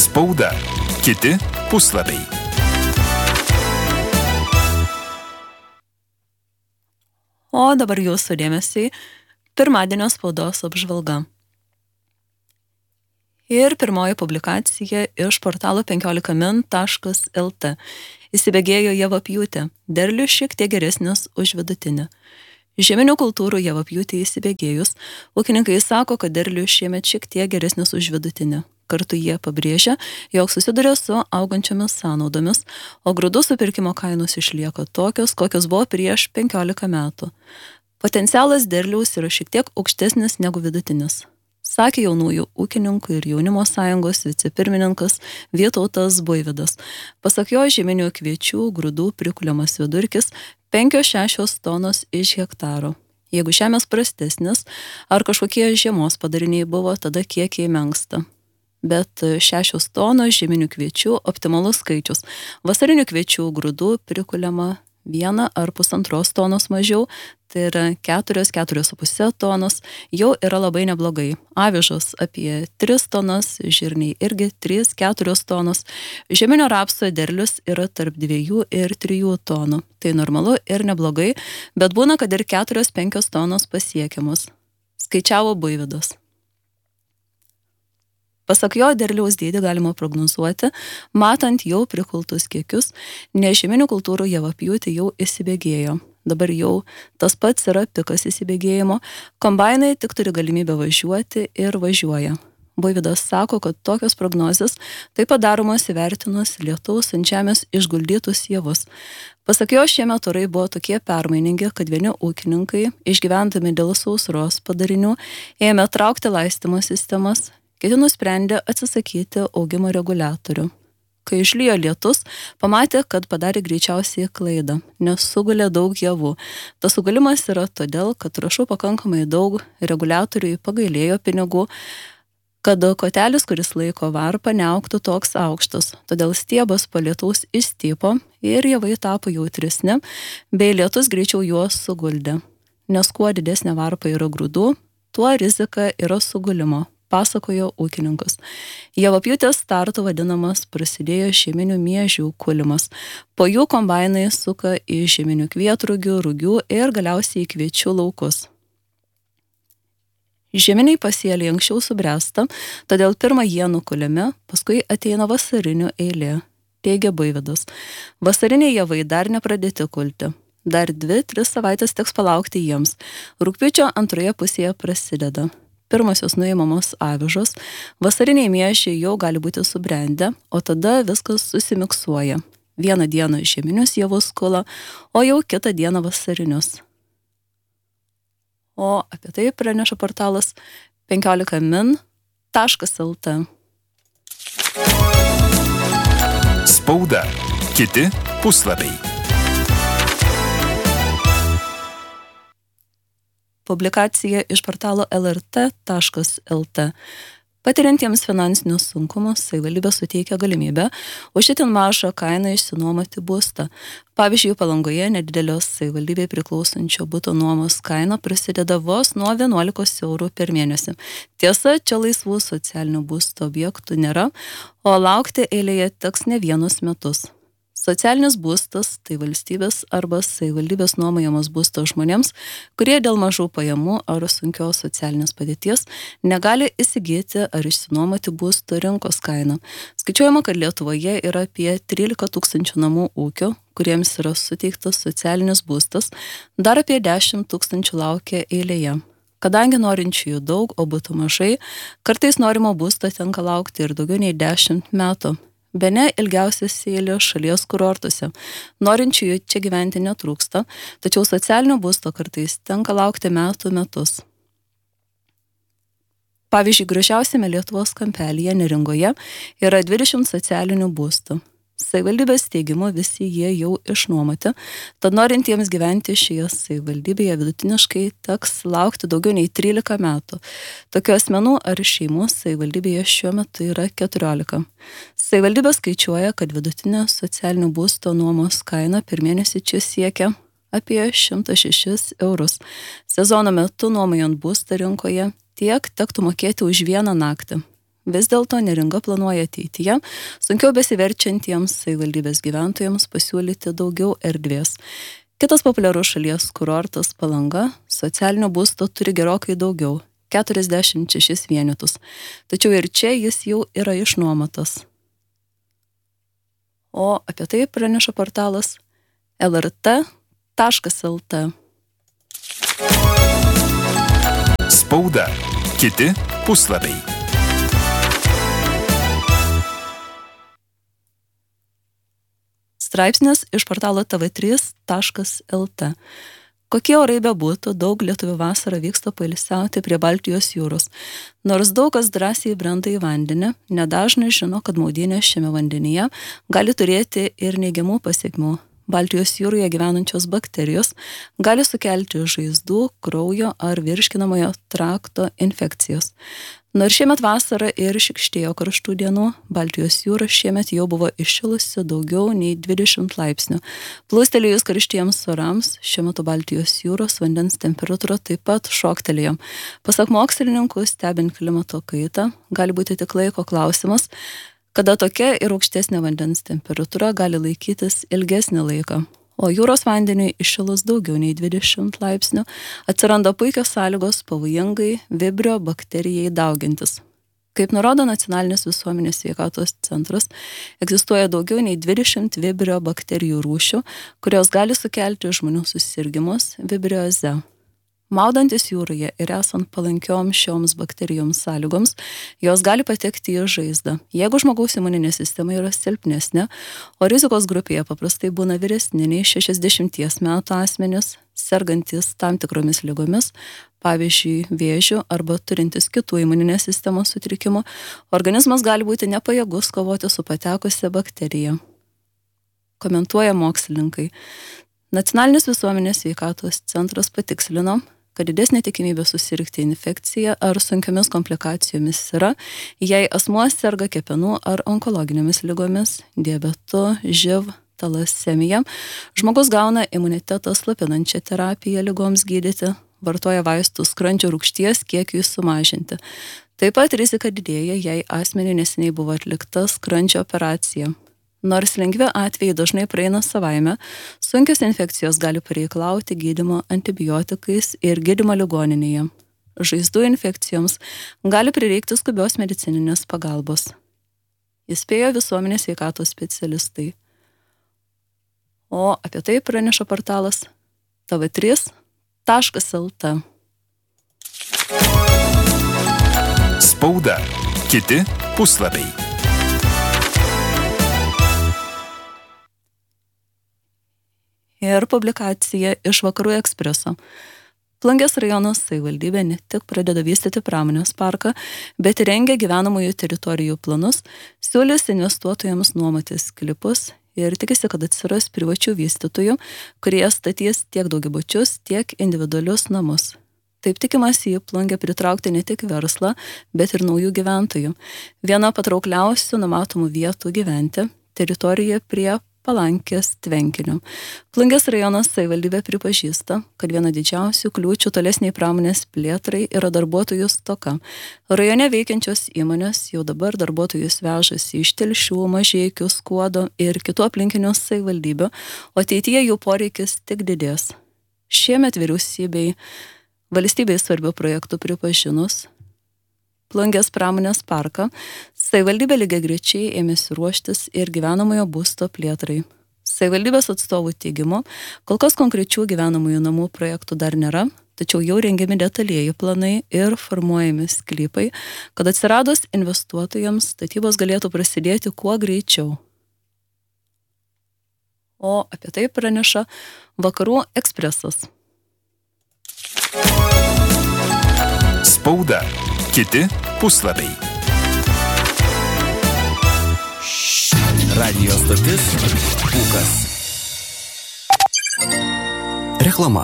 Spauda. Kiti puslapiai. O dabar jūsų dėmesiai pirmadienio spaudos apžvalga. Ir pirmoji publikacija iš portalo 15min.lt. Įsibėgėjo javapjūtė. Derlius šiek tiek geresnis už vidutinį. Žieminių kultūrų javapjūtė įsibėgėjus, ūkininkai sako, kad derlius šiemet šiek tiek geresnis už vidutinį. Kartu jie pabrėžia, jog susiduria su augančiomis sąnaudomis, o grūdų supirkimo kainos išlieka tokios, kokios buvo prieš 15 metų. Potencialas derliaus yra šiek tiek aukštesnis negu vidutinis, sakė jaunųjų ūkininkų ir jaunimo sąjungos vicepirmininkas Vytautas Buivydas. Pasak jo, žieminių kviečių grūdų prikuliamas vidurkis 5-6 tonos iš hektaro. Jeigu žemės prastesnis ar kažkokie žiemos padariniai buvo, tada kiekiai menksta. Bet 6 tonos žieminių kviečių optimalus skaičius. Vasarinių kviečių grūdų prikuliama 1 ar 1,5 tonos mažiau, tai yra 4-4,5 tonos, jau yra labai neblogai. Avižos apie 3 tonas, žirniai irgi 3-4 tonos. Žieminio rapso derlius yra tarp 2 ir 3 tonų. Tai normalu ir neblogai, bet būna, kad ir 4-5 tonos pasiekiamos. Skaičiavo Buivydas. Pasak jo, derliaus dydį galima prognozuoti, matant jau prikultus kiekius, nes žieminių kultūrų javapjūtė jau įsibėgėjo. Dabar jau tas pats yra pikas įsibėgėjimo, kombainai tik turi galimybę važiuoti ir važiuoja. Buivydas sako, kad tokios prognozės taip pat daromos įvertinus lietaus ant žemės išguldytus javus. Pasak jo, šiemet orai buvo tokie permainingi, kad vieni ūkininkai, išgyvendami dėl sausros padarinių, ėmė traukti laistymo sistemas, kiti nusprendė atsisakyti augimo reguliatorių. Kai išlijo lietus, pamatė, kad padarė greičiausiai klaidą, nes sugulė daug javų. Tas sugulimas yra todėl, kad trąšų pakankamai daug, reguliatoriui pagailėjo pinigų, kad kotelis, kuris laiko varpą, neaugtų toks aukštas. Todėl stiebas po lietaus išstypo ir javai tapo jautresni, bei lietus greičiau juos suguldė. Nes kuo didesnė varpa yra grūdų, tuo rizika yra sugulimo, pasakojo ūkininkas. Javapjūtės startu vadinamas prasidėjo žieminių miežių kulimas. Po jų kombainai suka į žieminių kvietrugių, rugių ir galiausiai į kviečių laukus. Žieminiai pasėliai anksčiau subręsta, todėl pirmą jie nukuliami, paskui ateina vasarinių eilė, teigia Buivydas. Vasariniai javai dar nepradėti kulti. Dar 2-3 savaitės teks palaukti jiems. Rugpjūčio antroje pusėje prasideda. Pirmosios nuimamos avižos, vasariniai miežiai jau gali būti subrendę, o tada viskas susimiksuoja. Vieną dieną žieminius javus kula, o jau kitą dieną vasarinius. O apie tai praneša portalas 15min.lt. Spauda. Kiti puslapiai. Publikacija iš portalo lrt.lt. Patiriantiems finansinius sunkumus savivaldybė suteikia galimybę už itin mažą kainą išsinuomoti būstą. Pavyzdžiui, Palangoje nedidelio savivaldybei priklausančio buto nuomos kaina prasideda vos nuo 11 eurų per mėnesį. Tiesa, čia laisvų socialinių būsto objektų nėra, o laukti eilėje teks ne vienus metus. Socialinis būstas tai valstybės arba savivaldybės nuomojamas būstas žmonėms, kurie dėl mažų pajamų ar sunkios socialinės padėties negali įsigyti ar išsinuomoti būsto rinkos kainą. Skaičiuojama, kad Lietuvoje yra apie 13 000 namų ūkių, kuriems yra suteiktas socialinis būstas, dar apie 10 000 laukia eilėje. Kadangi norinčiųjų daug, o būtų mažai, kartais norimo būsto tenka laukti ir daugiau nei 10 metų. Bene ilgiausias eilės šalies kurortuose. Norinčiųjų čia gyventi netrūksta, tačiau socialinio būsto kartais tenka laukti metų metus. Pavyzdžiui, gražiausiame Lietuvos kampelyje Neringoje yra 20 socialinių būstų. Savivaldybės teigimu visi jie jau išnuomoti, tad norintiems gyventi šioje savivaldybėje vidutiniškai teks laukti daugiau nei 13 metų. Tokių asmenų ar šeimų savivaldybėje šiuo metu yra 14. Savivaldybė skaičiuoja, kad vidutinė socialinių būsto nuomos kaina per mėnesį čia siekia apie 106 eurus. Sezono metu nuomojant būstą rinkoje tiek tektų mokėti už vieną naktį. Vis dėlto Neringa planuoja ateityje sunkiau besiverčiantiems savivaldybės gyventojams pasiūlyti daugiau erdvės. Kitas populiarus šalies kurortas Palanga socialinio būsto turi gerokai daugiau – 46 vienetus. Tačiau ir čia jis jau yra išnuomotas. O apie tai praneša portalas lrt.lt. Spauda. Kiti puslapiai. Straipsnis iš portalo tv3.lt. Kokie orai bebūtų, daug lietuvių vasarą vyksta pailsiauti prie Baltijos jūros. Nors daug kas drąsiai brenda į vandenį, nedažnai žino, kad maudynės šiame vandenyje gali turėti ir neigiamų pasekmių. Baltijos jūroje gyvenančios bakterijos gali sukelti žaizdų, kraujo ar virškinamojo trakto infekcijos. Nors šiemet vasara ir šikštėjo karštų dienų, Baltijos jūra šiemet jau buvo įšilusi daugiau nei 20 laipsnių. Plūstelėjus karštiems orams, šiuo metu Baltijos jūros vandens temperatūra taip pat šoktelėjo. Pasak mokslininkų, stebint klimato kaitą, gali būti tik laiko klausimas, kada tokia ir aukštesnė vandens temperatūra gali laikytis ilgesnį laiką. O jūros vandeniui įšilus daugiau nei 20 laipsnių atsiranda puikios sąlygos pavojingai vibrio bakterijai daugintis. Kaip nurodo Nacionalinis visuomenės sveikatos centras, egzistuoja daugiau nei 20 vibrio bakterijų rūšių, kurios gali sukelti žmonių susirgimus vibrioze. Maudantis jūroje ir esant palankioms šioms bakterijoms sąlygoms, jos gali patekti į žaizdą. Jeigu žmogaus imuninė sistema yra silpnesnė, o rizikos grupėje paprastai būna vyresni nei 60 metų asmenys, sergantis tam tikromis ligomis, pavyzdžiui, vėžiu arba turintis kitų imuninės sistemos sutrikimų, organizmas gali būti nepajėgus kovoti su patekusia bakterija. Komentuoja mokslininkai. Nacionalinis visuomenės sveikatos centras patikslino, kad didesnė tikimybė susirgti infekciją ar sunkiomis komplikacijomis yra, jei asmuo serga kepenų ar onkologinėmis ligomis, diabetu, živ, talasemija, žmogus gauna imunitetą slopinančią terapiją ligoms gydyti, vartoja vaistus skrandžio rūgšties kiekiui sumažinti. Taip pat rizika didėja, jei asmeniui neseniai buvo atlikta skrandžio operacija. Nors lengvi atvejai dažnai praeina savaime, sunkios infekcijos gali pareikalauti gydymo antibiotikais ir gydymo ligoninėje. Žaizdų infekcijoms gali prireikti skubios medicininės pagalbos. Įspėjo visuomenės sveikatos specialistai. O apie tai praneša portalas tv3.lt. Spauda. Kiti puslapiai. Ir publikacija iš Vakarų Ekspreso. Plungės rajono savivaldybė ne tik pradeda vystyti pramonės parką, bet ir rengia gyvenamųjų teritorijų planus, siūlys investuotojams nuomotis sklypus ir tikisi, kad atsiras privačių vystytojų, kurie statys tiek daugiabučius, tiek individualius namus. Taip tikimasi į Plungę pritraukti ne tik verslą, bet ir naujų gyventojų. Viena patraukliausių numatomų vietų gyventi teritorijoje prie Palankės tvenkinio. Plungės rajonas savivaldybė pripažįsta, kad viena didžiausių kliūčių tolesniai pramonės plėtrai yra darbuotojų stoka. Rajone veikiančios įmonės jau dabar darbuotojus vežasi iš Telšių, Mažeikių, Skuodo ir kitų aplinkinių savivaldybių, o ateityje jų poreikis tik didės. Šiemet vyriausybei valstybei svarbių projektų pripažinus Plungės pramonės parką, savivaldybė lygiagrečiai ėmėsi ruoštis ir gyvenamojo būsto plėtrai. Savivaldybės atstovų teigimu, kol kas konkrečių gyvenamųjų namų projektų dar nėra, tačiau jau rengiami detalieji planai ir formuojami sklypai, kad atsiradus investuotojams statybos galėtų prasidėti kuo greičiau. O apie tai praneša Vakarų Ekspresas. Spauda. Kiti puslapiai. Radio stotis Pūkas. Reklama.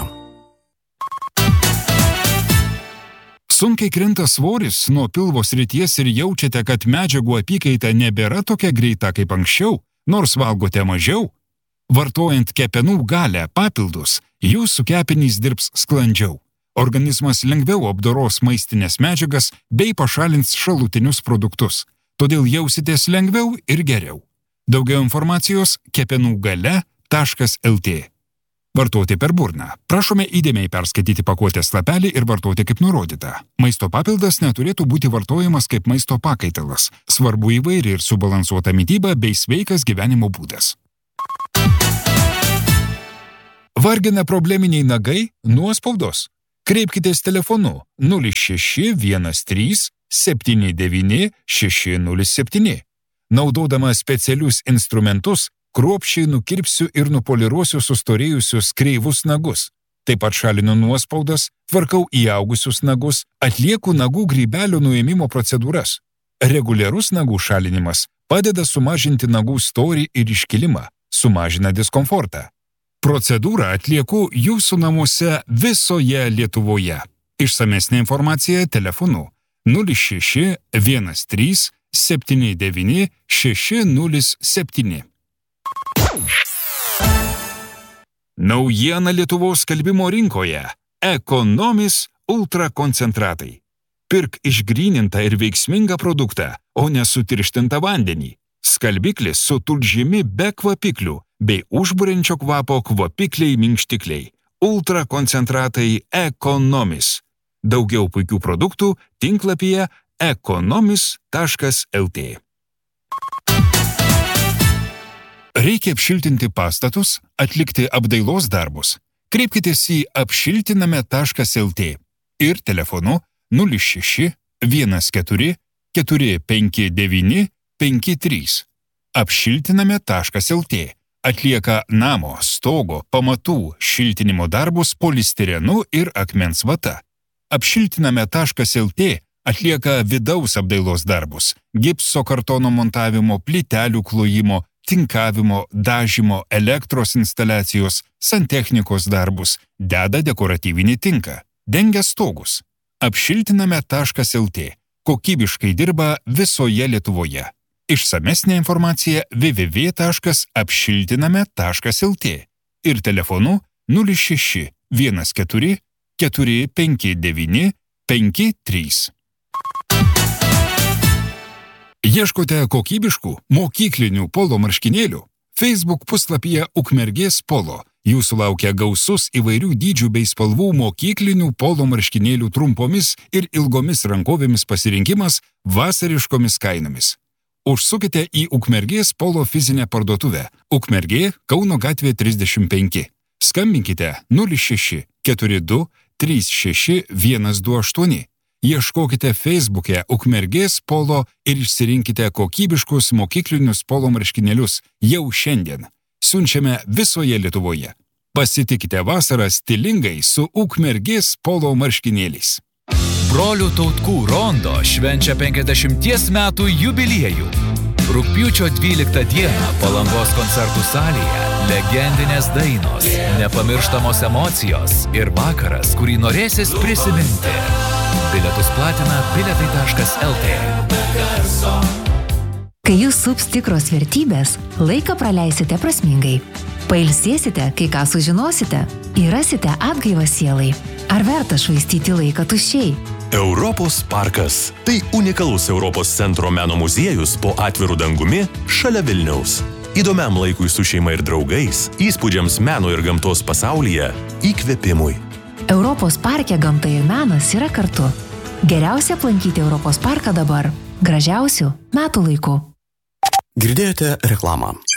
Sunkiai krinta svoris nuo pilvo srities ir jaučiate, kad medžiagų apykaita nebėra tokia greita kaip anksčiau, nors valgote mažiau? Vartojant kepenų galę papildus, jūsų kepenys dirbs sklandžiau. Organizmas lengviau apdoros maistinės medžiagas bei pašalins šalutinius produktus. Todėl jausitės lengviau ir geriau. Daugiau informacijos kepenugale.lt. Vartoti per burną. Prašome įdėmiai perskaityti pakuotės lapelį ir vartoti kaip nurodyta. Maisto papildas neturėtų būti vartojamas kaip maisto pakaitalas. Svarbu įvairi ir subalansuota mityba bei sveikas gyvenimo būdas. Vargina probleminiai nagai, nuospaudos? Kreipkitės telefonu 0613 79 607. Naudodama specialius instrumentus, kruopščiai nukirpsiu ir nupoliruosiu sustorėjusius kreivus nagus. Taip pat šalinu nuospaudas, tvarkau įaugusius nagus, atlieku nagų grybelio nuėmimo procedūras. Reguliarus nagų šalinimas padeda sumažinti nagų storį ir iškilimą, sumažina diskomfortą. Procedūrą atlieku jūsų namuose visoje Lietuvoje. Išsamesnė informacija telefonu 06 13 79 607. Naujiena Lietuvos skalbimo rinkoje. Ekonomis ultrakoncentratai. Pirk išgrynintą ir veiksmingą produktą, o ne sutirštintą vandenį. Skalbiklis su tulžimi be kvapiklių bei užburiančio kvapo kvapikliai minkštikliai. Ultrakoncentratai Ekonomis. Daugiau puikių produktų tinklapyje ekonomis.lt. Reikia apšiltinti pastatus, atlikti apdailos darbus. Kreipkitės į apšiltiname.lt ir telefonu 06 14 459 53. Apšiltiname.lt atlieka namo, stogo, pamatų šiltinimo darbus polistirenu ir akmens vata. Apšiltiname.lt atlieka vidaus apdailos darbus, gipso kartono montavimo, plytelių klojimo, tinkavimo, dažymo, elektros instaliacijos, santechnikos darbus, deda dekoratyvinį tinką, dengia stogus. Apšiltiname.lt kokybiškai dirba visoje Lietuvoje. Išsamesnė informacija www.apšiltiname.lt ir telefonu 06 14 459 53. Ieškote kokybiškų mokyklinių polo marškinėlių? Facebook puslapyje Ukmergės polo. Jūsų laukia gausus įvairių dydžių bei spalvų mokyklinių polo marškinėlių trumpomis ir ilgomis rankovėmis pasirinkimas vasariškomis kainomis. Užsukite į Ukmergės polo fizinę parduotuvę. Ukmergė, Kauno gatvė 35. Skambinkite 06 42 36 128. Ieškokite Facebook'e Ukmergės polo ir išsirinkite kokybiškus mokyklinius polo marškinėlius jau šiandien. Siunčiame visoje Lietuvoje. Pasitikite vasarą stilingai su Ukmergės polo marškinėliais. Brolių Tautkų rondo švenčia 50 metų jubiliejų. Rugpjūčio 12 dieną Palangos koncertų salėje legendinės dainos, nepamirštamos emocijos ir vakaras, kurį norėsis prisiminti. Bilietus platina biletai.lt. Kai jūs sups tikros vertybės, laiką praleisite prasmingai. Pailsėsite, kai ką sužinosite, ir rasite atgaivą sielai. Ar verta švaistyti laiką tuščiai? Europos parkas. Tai unikalus Europos centro meno muziejus po atviru dangumi šalia Vilniaus. Įdomiam laikui su šeima ir draugais, įspūdžiams meno ir gamtos pasaulyje, įkvėpimui. Europos parke gamta ir menas yra kartu. Geriausia aplankyti Europos parką dabar. Gražiausių metų laikų. Girdėjote reklamą.